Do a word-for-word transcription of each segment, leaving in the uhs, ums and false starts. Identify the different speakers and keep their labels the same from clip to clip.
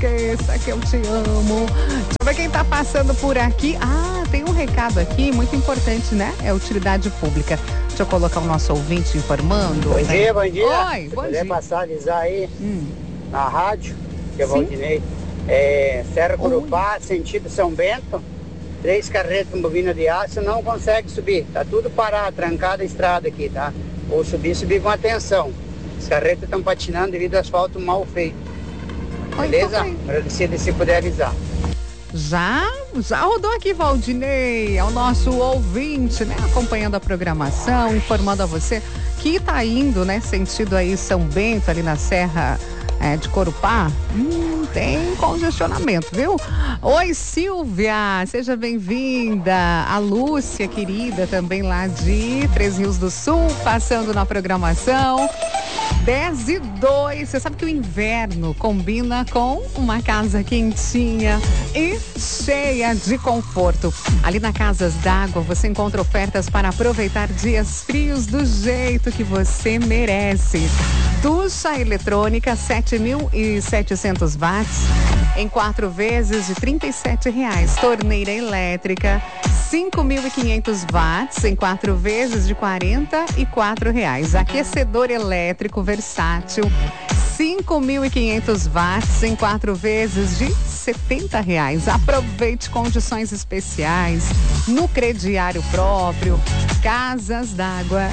Speaker 1: esqueça que eu te amo. Deixa eu ver quem tá passando por aqui. Ah, tem um recado aqui muito importante, né? É utilidade pública. Deixa eu colocar o nosso ouvinte informando.
Speaker 2: Bom dia, bom dia.
Speaker 1: Oi,
Speaker 2: Se
Speaker 1: bom
Speaker 2: puder
Speaker 1: dia.
Speaker 2: passar, avisar aí
Speaker 1: Hum.
Speaker 2: na rádio, que é
Speaker 1: Sim.
Speaker 2: Valdinei. É, Serra Curupá, sentido São Bento. Três carretas com bobina de aço, não consegue subir. Tá tudo parado, trancada a estrada aqui, tá? Ou subir, subir com atenção. As carretas estão patinando devido ao asfalto mal feito.
Speaker 1: Oi,
Speaker 2: Beleza?
Speaker 1: papai.
Speaker 2: Agradecido se puder avisar.
Speaker 1: Já, já rodou aqui, Valdinei, é o nosso ouvinte, né? Acompanhando a programação, informando a você que tá indo, né? Sentido aí São Bento, ali na Serra é, de Corupá. Hum, tem congestionamento, viu? Oi, Silvia, seja bem-vinda. A Lúcia, querida, também lá de Três Rios do Sul, passando na programação. dez e dois, você sabe que o inverno combina com uma casa quentinha e cheia de conforto. Ali na Casas d'Água você encontra ofertas para aproveitar dias frios do jeito que você merece. Ducha eletrônica sete mil e setecentos watts em quatro vezes de trinta e sete reais. Torneira elétrica cinco mil e quinhentos watts em quatro vezes de quarenta e quatro reais. Aquecedor elétrico versátil cinco mil e quinhentos watts em quatro vezes de setenta reais. Aproveite condições especiais no crediário próprio. Casas d'Água.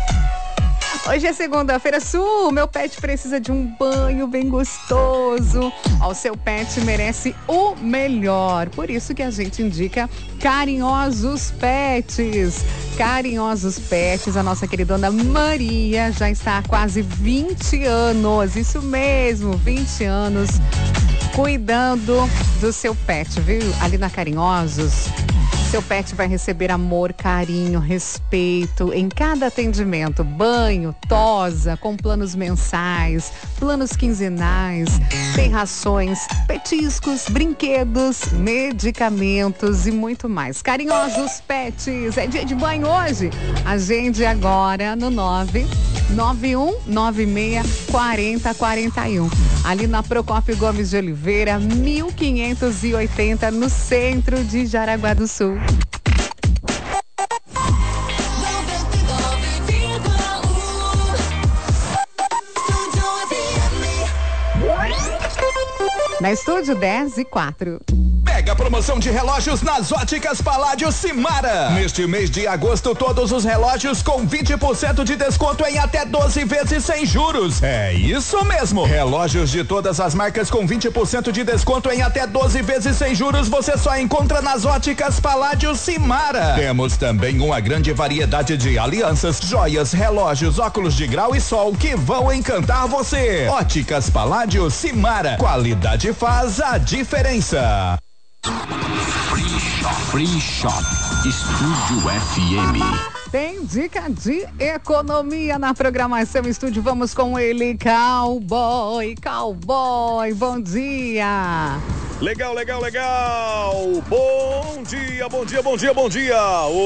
Speaker 1: Hoje é segunda-feira, Su, meu pet precisa de um banho bem gostoso. O seu pet merece o melhor, por isso que a gente indica Carinhosos Pets. Carinhosos Pets, a nossa queridona Maria já está há quase vinte anos, isso mesmo, vinte anos, cuidando do seu pet, viu? Ali na Carinhosos, seu pet vai receber amor, carinho, respeito em cada atendimento. Banho, tosa, com planos mensais, planos quinzenais, tem rações, petiscos, brinquedos, medicamentos e muito mais. Carinhosos Pets, é dia de banho hoje? Agende agora no nove nove um nove seis quatro zero quatro um. Ali na Procópio Gomes de Oliveira, mil quinhentos e oitenta, no centro de Jaraguá do Sul. Na Estúdio dez e quatro.
Speaker 3: Mega promoção de relógios nas Óticas Paládio Simara. Neste mês de agosto, todos os relógios com vinte por cento de desconto em até doze vezes sem juros. É isso mesmo. Relógios de todas as marcas com vinte por cento de desconto em até doze vezes sem juros você só encontra nas Óticas Paládio Simara. Temos também uma grande variedade de alianças, joias, relógios, óculos de grau e sol que vão encantar você. Óticas Paládio Simara. Qualidade faz a diferença.
Speaker 4: Free Shop, Free Shop, Estúdio F M.
Speaker 1: Tem dica de economia na programação Estúdio. Vamos com ele, Cowboy, Cowboy, bom dia.
Speaker 5: Legal, legal, legal. Bom dia, bom dia, bom dia, bom dia.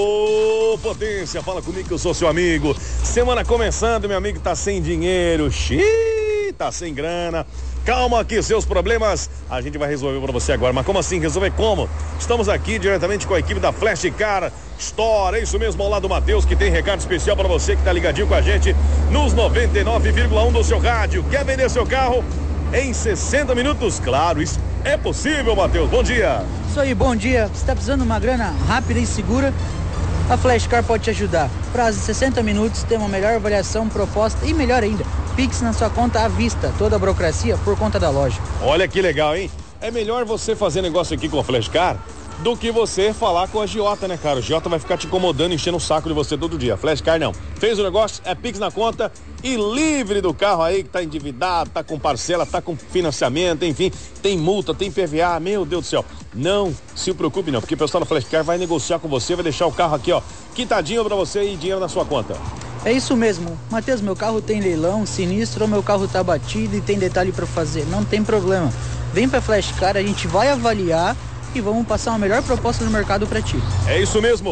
Speaker 5: Ô, potência, fala comigo que eu sou seu amigo. Semana começando, meu amigo, tá sem dinheiro, xiii, tá sem grana. Calma que seus problemas a gente vai resolver para você agora. Mas como assim? Resolver como? Estamos aqui diretamente com a equipe da Flash Car Store. É isso mesmo, ao lado do Matheus, que tem recado especial para você que tá ligadinho com a gente nos noventa e nove vírgula um do seu rádio. Quer vender seu carro em sessenta minutos? Claro, isso é possível, Matheus. Bom dia.
Speaker 6: Isso aí, bom dia. Você está precisando de uma grana rápida e segura? A Flash Car pode te ajudar. Prazo de sessenta minutos, tem uma melhor avaliação, proposta e melhor ainda, Pix na sua conta à vista, toda a burocracia por conta da loja.
Speaker 5: Olha que legal, hein? É melhor você fazer negócio aqui com a Flash Car do que você falar com a Giota, né, cara? O Giota vai ficar te incomodando, enchendo o saco de você todo dia. Flash Car não. Fez o negócio, é Pix na conta e livre do carro aí que tá endividado, tá com parcela, tá com financiamento, enfim, tem multa, tem P V A, meu Deus do céu. Não se preocupe não, porque o pessoal da Flash Car vai negociar com você, vai deixar o carro aqui, ó, quitadinho pra você e dinheiro na sua conta.
Speaker 6: É isso mesmo. Matheus, meu carro tem leilão, sinistro, ou meu carro tá batido e tem detalhe pra fazer. Não tem problema. Vem pra Flash Car, a gente vai avaliar e vamos passar uma melhor proposta no mercado pra ti.
Speaker 5: É isso mesmo.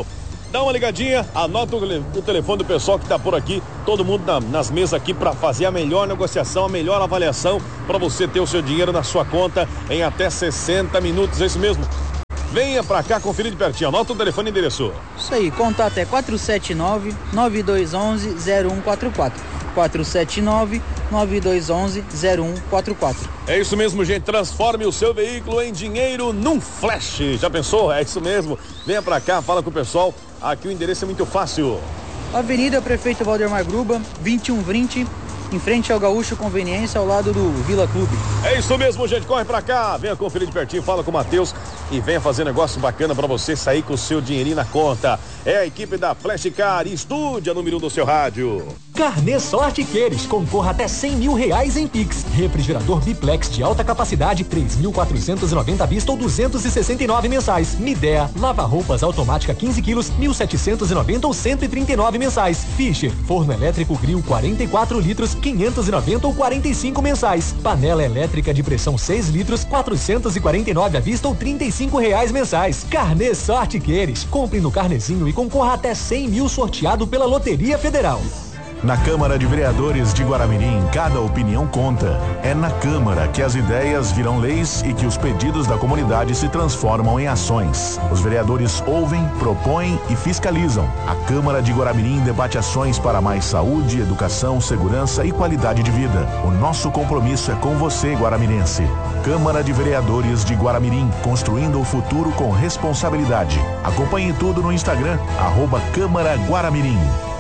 Speaker 5: dá uma ligadinha, anota o, o telefone do pessoal que tá por aqui, todo mundo na, nas mesas aqui para fazer a melhor negociação, a melhor avaliação para você ter o seu dinheiro na sua conta em até sessenta minutos, é isso mesmo? Venha pra cá conferir de pertinho. Anota o telefone e endereço.
Speaker 6: Isso aí, contato é quatro sete nove, nove dois um um, zero um quatro quatro. quatro sete nove, nove dois um um, zero um quatro quatro.
Speaker 5: É isso mesmo, gente. Transforme o seu veículo em dinheiro num flash. Já pensou? É isso mesmo. Venha pra cá, fala com o pessoal. Aqui o endereço é muito fácil.
Speaker 6: Avenida Prefeito Valdemar Gruba, vinte e um vinte, em frente ao Gaúcho Conveniência, ao lado do Vila Clube.
Speaker 5: É isso mesmo, gente. Corre pra cá. Venha conferir de pertinho, fala com o Matheus e venha fazer negócio bacana pra você sair com o seu dinheirinho na conta. É a equipe da Flash Car. Estúdio número um do seu rádio.
Speaker 7: Carnê Sorte Queires, concorra até cem mil reais em Pix. Refrigerador Biplex de alta capacidade, três mil quatrocentos e noventa à vista ou duzentos e sessenta e nove mensais. Midea, lava-roupas automática quinze quilos, mil setecentos e noventa ou cento e trinta e nove mensais. Fischer, forno elétrico grill quarenta e quatro litros, quinhentos e noventa ou quarenta e cinco mensais. Panela elétrica de pressão seis litros, quatrocentos e quarenta e nove à vista ou trinta e cinco reais mensais. Carnê Sorte Queires, compre no carnezinho e concorra até cem mil sorteado pela Loteria Federal.
Speaker 8: Na Câmara de Vereadores de Guaramirim, cada opinião conta. É na Câmara que as ideias viram leis e que os pedidos da comunidade se transformam em ações. Os vereadores ouvem, propõem e fiscalizam. A Câmara de Guaramirim debate ações para mais saúde, educação, segurança e qualidade de vida. O nosso compromisso é com você, guaramirense. Câmara de Vereadores de Guaramirim, construindo o futuro com responsabilidade. Acompanhe tudo no Instagram, arroba Câmara Guaramirim.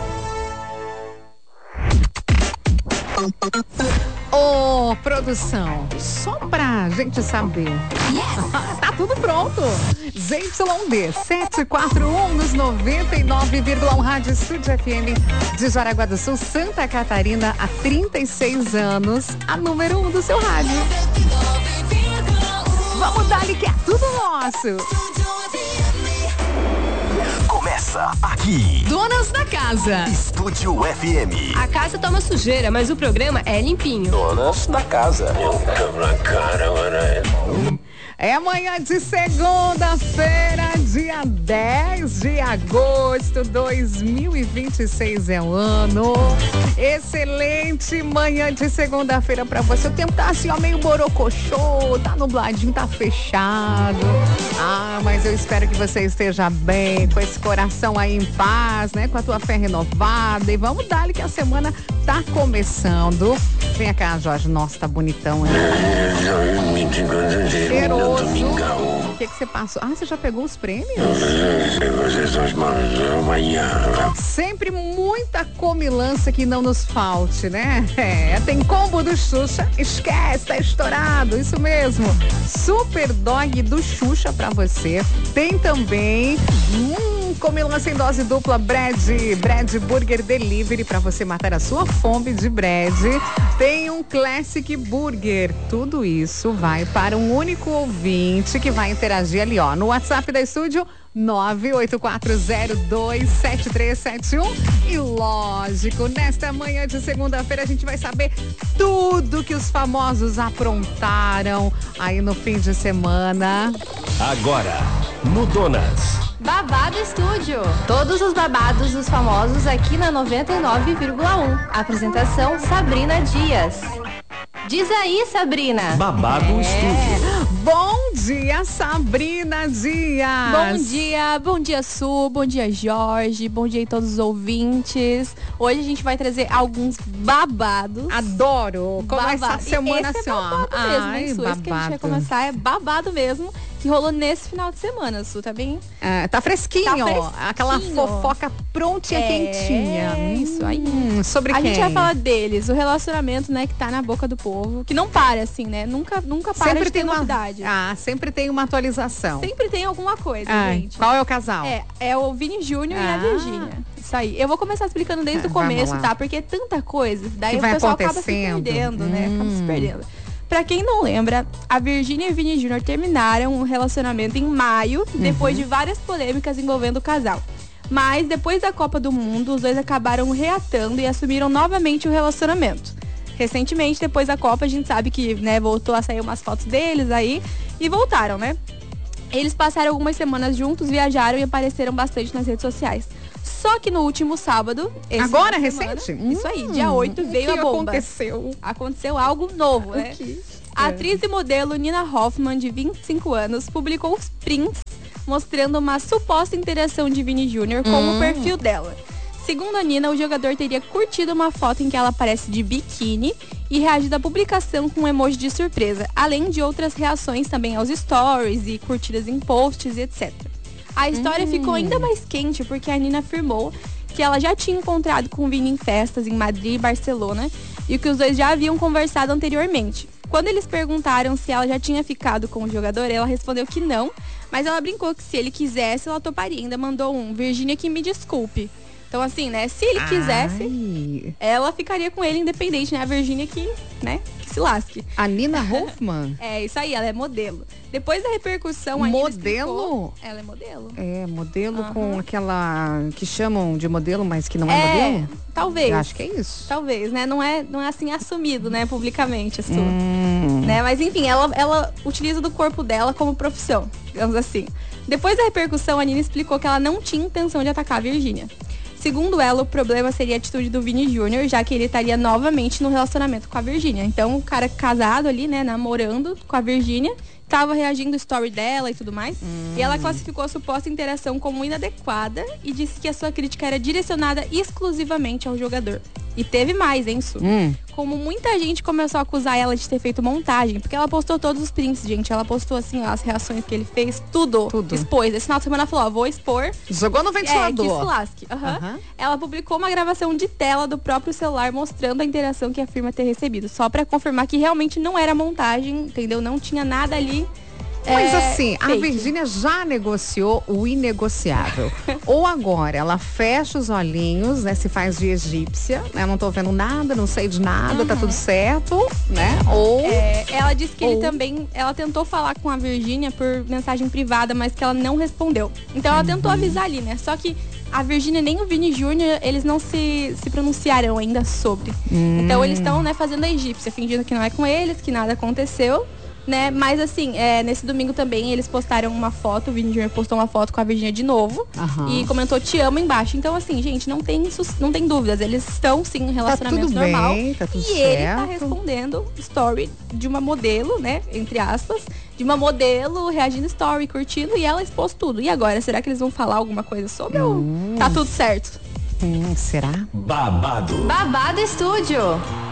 Speaker 1: Ô, produção, só pra gente saber. Tá tudo pronto. Z Y D sete quatro um nos noventa e nove vírgula um Rádio Estúdio F M de Jaraguá do Sul, Santa Catarina, há trinta e seis anos, a número um do seu rádio. Vamos dar ali que é tudo nosso.
Speaker 7: Começa aqui.
Speaker 9: Donas da casa.
Speaker 7: Estúdio F M.
Speaker 9: A casa toma sujeira, mas o programa é limpinho.
Speaker 7: Donas da casa.
Speaker 1: É amanhã de segunda-feira, dia dez de agosto de dois mil e vinte e seis é o ano. Excelente manhã de segunda-feira pra você. O tempo tá assim, ó, meio borocochô, tá nubladinho, tá fechado. Ah, mas eu espero que você esteja bem, com esse coração aí em paz, né? Com a tua fé renovada. E vamos dar-lhe que a semana tá começando. Vem cá, Jorge. Nossa, tá bonitão, hein? Cheiroso. O que que você passou? Ah, você já pegou os prêmios? Sempre muita comilança que não nos falte, né? É, tem combo do Xuxa, esquece, tá estourado, isso mesmo. Super Dog do Xuxa pra você. Tem também hum, comilança em dose dupla Brad, Brad Burger Delivery pra você matar a sua fome de Brad. Tem um Classic Burger. Tudo isso vai para um único ouvinte que vai interagir ali, ó, no WhatsApp da Estúdio nove oito quatro zero dois sete três sete um. E lógico, nesta manhã de segunda-feira a gente vai saber tudo que os famosos aprontaram aí no fim de semana.
Speaker 7: Agora, no Donas.
Speaker 9: Babado Estúdio. Todos os babados dos famosos aqui na noventa e nove vírgula um. Apresentação Sabrina Dias. Diz aí, Sabrina.
Speaker 7: Babado
Speaker 1: é.
Speaker 7: Estúdio.
Speaker 1: Bom dia, Sabrina Dias.
Speaker 10: Bom dia, bom dia, Su, bom dia, Jorge, bom dia a todos os ouvintes. Hoje a gente vai trazer alguns babados.
Speaker 1: Adoro. Começa a semana
Speaker 10: assim,
Speaker 1: ó.
Speaker 10: É babado mesmo, hein, Su? Esse que a gente vai começar é babado mesmo, que rolou nesse final de semana, Su, tá bem?
Speaker 1: É, tá fresquinho,
Speaker 10: tá
Speaker 1: ó.
Speaker 10: fresquinho.
Speaker 1: Aquela fofoca prontinha,
Speaker 10: é,
Speaker 1: quentinha.
Speaker 10: É isso aí.
Speaker 1: Hum, sobre
Speaker 10: a
Speaker 1: quem?
Speaker 10: A gente vai falar deles, o relacionamento, né, que tá na boca do povo, que não para, assim, né? Nunca, nunca para
Speaker 1: sempre
Speaker 10: de
Speaker 1: tem
Speaker 10: ter
Speaker 1: uma
Speaker 10: novidade.
Speaker 1: Ah, sempre tem uma atualização.
Speaker 10: Sempre tem alguma coisa,
Speaker 1: ah,
Speaker 10: gente.
Speaker 1: Qual é o casal?
Speaker 10: É, é o Vini Júnior ah. e a Virgínia. Isso aí. Eu vou começar explicando desde
Speaker 1: ah,
Speaker 10: o começo, tá? Porque é tanta coisa. Daí
Speaker 1: que
Speaker 10: o pessoal acaba se
Speaker 1: acontecendo.
Speaker 10: perdendo,
Speaker 1: hum.
Speaker 10: né? Acaba se perdendo. Pra quem não lembra, a Virgínia e o Vini Júnior terminaram um relacionamento em maio, uhum. depois de várias polêmicas envolvendo o casal. Mas depois da Copa do Mundo, os dois acabaram reatando e assumiram novamente o relacionamento. Recentemente, depois da Copa, a gente sabe que, né, voltou a sair umas fotos deles aí e voltaram, né? Eles passaram algumas semanas juntos, viajaram e apareceram bastante nas redes sociais. Só que no último sábado...
Speaker 1: Agora,
Speaker 10: semana,
Speaker 1: recente?
Speaker 10: Isso aí, dia oito, veio
Speaker 1: o que
Speaker 10: a bomba.
Speaker 1: aconteceu?
Speaker 10: Aconteceu algo novo, né? A atriz e modelo Nina Hoffman, de vinte e cinco anos, publicou os prints mostrando uma suposta interação de Vini Júnior com hum. o perfil dela. Segundo a Nina, o jogador teria curtido uma foto em que ela aparece de biquíni e reagido à publicação com um emoji de surpresa, além de outras reações também aos stories e curtidas em posts e etcétera. A história hum. ficou ainda mais quente porque a Nina afirmou que ela já tinha encontrado com o Vini em festas em Madrid e Barcelona e que os dois já haviam conversado anteriormente. Quando eles perguntaram se ela já tinha ficado com o jogador, ela respondeu que não, mas ela brincou que se ele quisesse, ela toparia. Ainda mandou um, Virgínia, que me desculpe. Então, assim, né, se ele quisesse, Ai. ela ficaria com ele independente, né? A Virgínia que, né, que se lasque.
Speaker 1: A Nina Hoffman?
Speaker 10: É, isso aí, ela é modelo. Depois da repercussão, a
Speaker 1: modelo?
Speaker 10: Nina explicou, ela é modelo.
Speaker 1: É, modelo
Speaker 10: Uhum.
Speaker 1: com aquela que chamam de modelo, mas que não é,
Speaker 10: É,
Speaker 1: modelo?
Speaker 10: talvez.
Speaker 1: Eu acho que é isso.
Speaker 10: Talvez, né? Não é, não é assim assumido, né, publicamente, assim.
Speaker 1: Hum.
Speaker 10: Né? Mas enfim, ela, ela utiliza do corpo dela como profissão, digamos assim. Depois da repercussão, a Nina explicou que ela não tinha intenção de atacar a Virgínia. Segundo ela, o problema seria a atitude do Vini Júnior, já que ele estaria novamente no relacionamento com a Virgínia. Então, o cara casado ali, né, namorando com a Virgínia, estava reagindo ao story dela e tudo mais. Hum. E ela classificou a suposta interação como inadequada e disse que a sua crítica era direcionada exclusivamente ao jogador. E teve mais, hein, Su?
Speaker 1: Hum.
Speaker 10: Como muita gente começou a acusar ela de ter feito montagem, porque ela postou todos os prints, gente. Ela postou, assim, ó, as reações que ele fez, tudo.
Speaker 1: Tudo.
Speaker 10: Expôs. Esse final de semana ela falou, ó, vou expor.
Speaker 1: Jogou no ventilador.
Speaker 10: É, que se lasque. Uhum. Uhum. Ela publicou uma gravação de tela do próprio celular mostrando a interação que afirma ter recebido. Só pra confirmar que realmente não era montagem, entendeu? Não tinha nada ali.
Speaker 1: Mas
Speaker 10: é,
Speaker 1: assim,
Speaker 10: fake.
Speaker 1: a Virgínia já negociou o inegociável. Ou agora ela fecha os olhinhos, né? Se faz de egípcia, né? Não tô vendo nada, não sei de nada, uhum. tá tudo certo, né? Ou...
Speaker 10: É, ela disse que
Speaker 1: ou...
Speaker 10: ele também... Ela tentou falar com a Virgínia por mensagem privada, mas que ela não respondeu. Então ela uhum. tentou avisar ali, né? Só que a Virgínia nem o Vini Júnior, eles não se, se pronunciaram ainda sobre. Hum. Então eles estão, né, fazendo a egípcia, fingindo que não é com eles, que nada aconteceu. Né? Mas assim, é, nesse domingo também eles postaram uma foto, o Vini Júnior postou uma foto com a Virgínia de novo uhum. e comentou te amo embaixo. Então assim, gente, não tem, não tem dúvidas, eles estão sim em relacionamento
Speaker 1: tá tudo
Speaker 10: normal.
Speaker 1: Bem, tá tudo
Speaker 10: e
Speaker 1: certo.
Speaker 10: ele tá respondendo story de uma modelo, né, entre aspas, de uma modelo reagindo story, curtindo, e ela expôs tudo. E agora, será que eles vão falar alguma coisa sobre hum. ou tá tudo certo?
Speaker 1: Hum, será?
Speaker 4: Babado.
Speaker 9: Babado Estúdio.